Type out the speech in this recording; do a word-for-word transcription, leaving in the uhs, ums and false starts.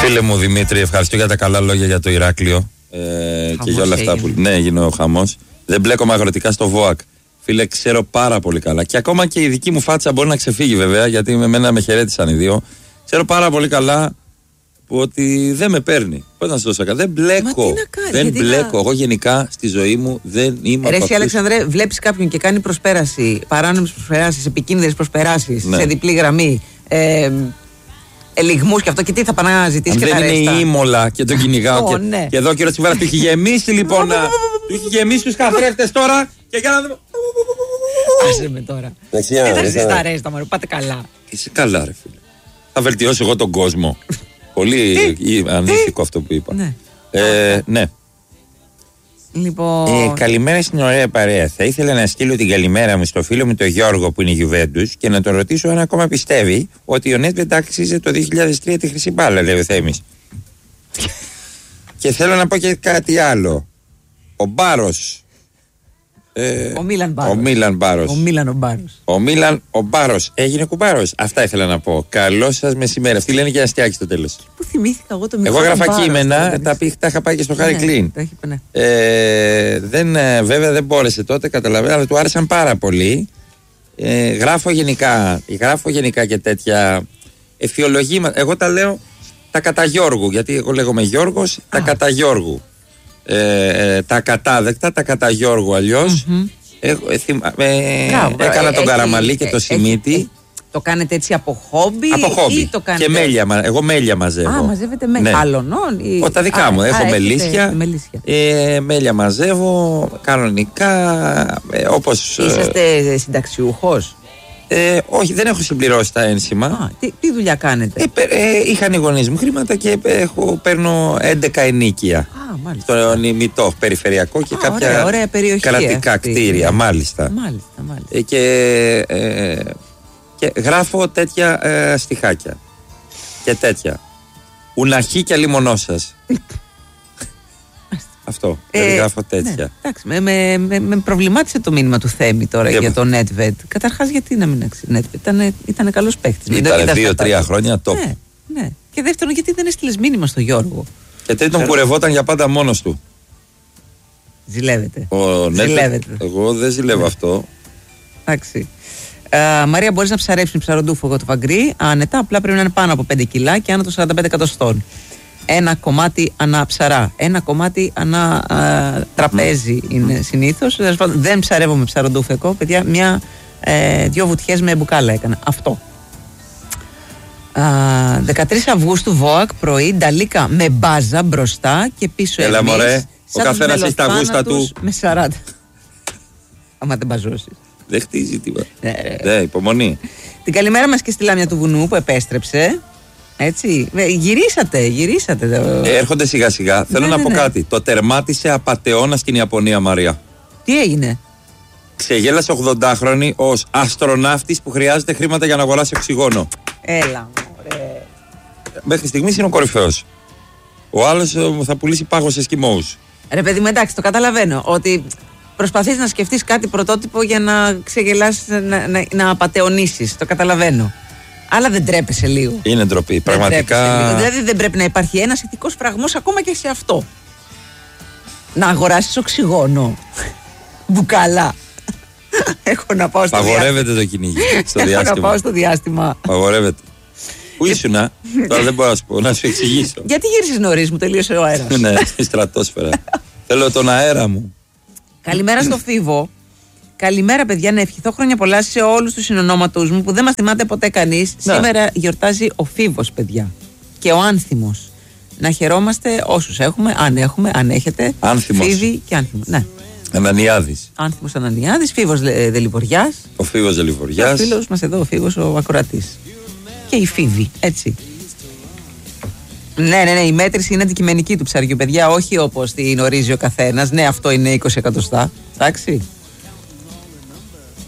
Φίλε μου Δημήτρη, ευχαριστώ για τα καλά λόγια για το Ηράκλειο ε, και για όλα αυτά έγινε. που. Ναι, έγινε ο χαμός. Δεν μπλέκομαι αγροτικά στο ΒΟΑΚ. Φίλε, ξέρω πάρα πολύ καλά. Και ακόμα και η δική μου φάτσα μπορεί να ξεφύγει βέβαια, γιατί με μένα με χαιρέτησαν οι δύο. Ξέρω πάρα πολύ καλά που ότι δεν με παίρνει. Πώς να σου δώσω κάτι. Δεν μπλέκω. Μα τι να κάνει, δεν μπλέκω. Να... Εγώ γενικά στη ζωή μου δεν είμαι. Ρε, εσύ Αλεξανδρέ, βλέπεις κάποιον και κάνει προσπέραση, παράνομες προσπεράσεις, επικίνδυνες προσπεράσεις, ναι. σε διπλή γραμμή. Ε, ελιγμούς και αυτό, και τι θα πάνε να ζητήσει και τα ρέστα. Δεν είναι η Ήμολα και τον κυνηγάω. oh, και, ναι. και εδώ κύριο Τσιβάρα του έχει γεμίσει λοιπόν. Του έχει γεμίσει τους καθρέφτες τώρα και για να δούμε. Άσε με τώρα. Κοιτάξτε στα ρέστα, μωρέ, πάτε καλά. Είσαι καλά, ρε φίλε. Θα βελτιώσω εγώ τον κόσμο. Πολύ ανήθικο αυτό που είπα. Ναι. Ε, ναι. Λοιπόν... Ε, καλημέρα στην ωραία παρέα. Θα ήθελα να στείλω την καλημέρα μου στο φίλο μου τον Γιώργο που είναι Γιουβέντους και να τον ρωτήσω αν ακόμα πιστεύει ότι ο Νέτβεντ άξιζε το δύο χιλιάδες τρία τη χρυσή μπάλα, λέει ο Θέμης. Και θέλω να πω και κάτι άλλο. Ο Μπάρος. Ε, ο Μίλαν Μπάρος. Ο Μίλαν Μπάρος. Ο Μίλαν ο Μπάρος. Ο Μίλαν ο Μπάρος. Έγινε κουμπάρος. Αυτά ήθελα να πω. Καλό σας μεσημέρι. Αυτοί λένε και αστιάκι στο τέλος. Πού θυμήθηκα εγώ το Μίλαν. Εγώ γράφα κείμενα, τα, τα είχα πάει και στο Χάρι Κλίν. Ναι, ε, δεν, βέβαια δεν μπόρεσε τότε, καταλαβαίνω, αλλά του άρεσαν πάρα πολύ. Ε, γράφω γενικά, γράφω γενικά και τέτοια εφιολογήματα. Εγώ τα λέω τα κατά Γιώργου, γιατί εγώ λέγομαι Γιώργος, τα κατά Γιώργου. Ε, ε, τα κατάδεκτα, τα κατά Γιώργου αλλιώς. Mm-hmm. ε, ε, θυμα, ε, Μπράβο, έκανα ε, τον έχει, Καραμαλή και το Σιμίτι. Ε, το κάνετε έτσι από χόμπι, από χόμπι. Ή το κάνετε... Και μέλια, εγώ μέλια μαζεύω. Α, μαζεύετε με... ναι. άλλων. Ή... Ο, τα δικά α, μου, έχω α, μελίσια, μελίσια. Ε, μέλια μαζεύω κανονικά, ε, όπως... Είσαστε συνταξιούχος? Ε, όχι, δεν έχω συμπληρώσει τα ένσημα. Α, τι, τι δουλειά κάνετε? Ε, ε, είχαν οι γονείς μου χρήματα και έχω, παίρνω έντεκα ενίκια. Α, μάλιστα. Στο νημητό περιφερειακό και Α, κάποια ωραία, ωραία περιοχή, κρατικά αυτή, κτίρια, ναι. μάλιστα. Μάλιστα, μάλιστα. Ε, και, ε, και γράφω τέτοια ε, στιχάκια. Και τέτοια. Ουναχή και λιμονό σας. Αυτό. Ε, δηλαδή γράφω τέτοια. Ναι, εντάξει, με, με, με, με προβλημάτισε το μήνυμα του Θέμη τώρα και για το Nedved. Καταρχάς, γιατί να μην αξίζει. Ήταν, ήταν καλός παίχτης. Ήταν δύο-τρία χρόνια top. Ναι, ναι. Και δεύτερον, γιατί δεν έστειλες μήνυμα στο Γιώργο. Και τρίτον, Φερ... κουρευόταν για πάντα μόνος του. Ζηλεύεται. Ο Ζηλεύεται. Εγώ δεν ζηλεύω ναι. αυτό. Εντάξει. Uh, Μαρία, μπορείς να ψαρέψεις ψαροντούφο εγώ το φαγκρί. Άνετα, απλά πρέπει να είναι πάνω από πέντε κιλά και άνω το σαράντα πέντε εκατοστών. Ένα κομμάτι ανά ψαρά. Ένα κομμάτι ανά α, τραπέζι mm. είναι συνήθως. Δεν ψαρεύω με ψαροντούφεκο. Παιδιά, μια, ε, δυο βουτιές με μπουκάλα έκανα. Αυτό. Α, δεκατρείς Αυγούστου ΒΟΑΚ πρωί, νταλίκα με μπάζα μπροστά και πίσω εμείς. Έλα μωρέ, ο καθένας έχει τα γούστα του. Με σαράντα. Άμα δεν μπαζώσεις. Δεν χτίζει τίποτα. Ναι, υπομονή. Την καλημέρα μας και στη Λάμια του Βουνού που επέστρεψε. Έτσι, γυρίσατε, γυρίσατε. Ε, έρχονται σιγά σιγά. Ναι, Θέλω ναι, να πω ναι. κάτι. Το τερμάτισε απατεώνα στην Ιαπωνία, Μαρία. Τι έγινε? Ξεγέλασε ογδοντάχρονη ως αστροναύτης που χρειάζεται χρήματα για να αγοράσει οξυγόνο. Έλα, μωρέ. Μέχρι στιγμής είναι ο κορυφαίος. Ο άλλος θα πουλήσει πάγο σε σκιμώους. Ρε παιδί μου, εντάξει, το καταλαβαίνω. Ότι προσπαθείς να σκεφτείς κάτι πρωτότυπο για να ξεγελάσεις, να, να, να απατεωνίσεις. Το καταλαβαίνω. Αλλά δεν τρέπεσαι λίγο. Είναι ντροπή, πραγματικά. Λίγο. Δηλαδή δεν πρέπει να υπάρχει ένας ηθικός φραγμός ακόμα και σε αυτό. Να αγοράσεις οξυγόνο. Μπουκάλα. Έχω να πάω στο διάστημα. Παγορεύεται το κυνήγι. Στο Έχω διάστημα. να πάω στο διάστημα. Παγορεύεται. Πού ήσουνα, τώρα δεν μπορώ να σου πω, να σου εξηγήσω. Γιατί γύρισες νωρίς, μου τελείωσε ο αέρας. Ναι, στη στρατόσφαιρα. Θέλω τον αέρα μου. Καλημέρα στο Φίβο. Καλημέρα, παιδιά. Να ευχηθώ χρόνια πολλά σε όλους τους συνονόματους μου που δεν μας θυμάται ποτέ κανείς. Ναι. Σήμερα γιορτάζει ο Φίβος, παιδιά. Και ο Άνθιμος. Να χαιρόμαστε όσους έχουμε, αν έχουμε, αν έχετε. Άνθιμος. Φίβη και Άνθιμος. Ναι. Ανανιάδης. Άνθιμος Ανανιάδης, Φίβος Δελιβοριάς. Ο Φίβος Δελιβοριάς. Ο φίλος μας εδώ, ο Φίβος ο ακροατής. Και η Φίβη, έτσι. Ναι, ναι, ναι, η μέτρηση είναι αντικειμενική του ψαριού, παιδιά. Όχι όπως την ορίζει ο καθένας. Ναι, αυτό είναι είκοσι εκατοστά. Εντάξει.